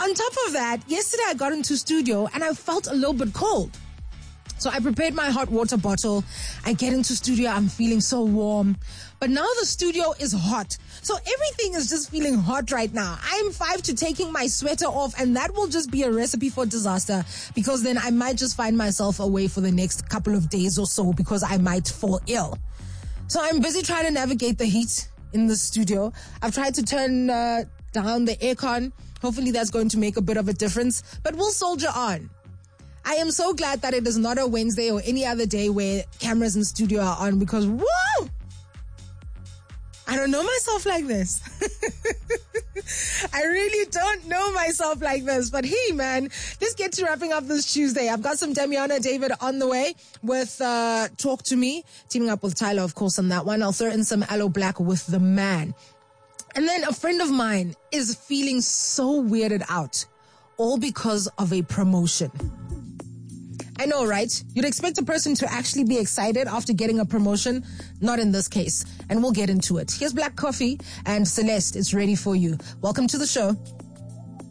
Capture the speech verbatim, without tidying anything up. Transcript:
on top of that, yesterday I got into studio and I felt a little bit cold. So I prepared my hot water bottle. I get into studio. I'm feeling so warm. But now the studio is hot. So everything is just feeling hot right now. I'm five to taking my sweater off, and that will just be a recipe for disaster, because then I might just find myself away for the next couple of days or so because I might fall ill. So I'm busy trying to navigate the heat in the studio. I've tried to turn uh, down the aircon. Hopefully that's going to make a bit of a difference, but we'll soldier on. I am so glad that it is not a Wednesday or any other day where cameras in studio are on, because whoa! I don't know myself like this. I really don't know myself like this. But hey, man, let's get to wrapping up this Tuesday. I've got some Damiana David on the way with uh, Talk to Me, teaming up with Tyler, of course, on that one. I'll throw in some Aloe Black with The Man. And then a friend of mine is feeling so weirded out, all because of a promotion. I know, right? You'd expect a person to actually be excited after getting a promotion. Not in this case. And we'll get into it. Here's Black Coffee, and Celeste is ready for you. Welcome to the show.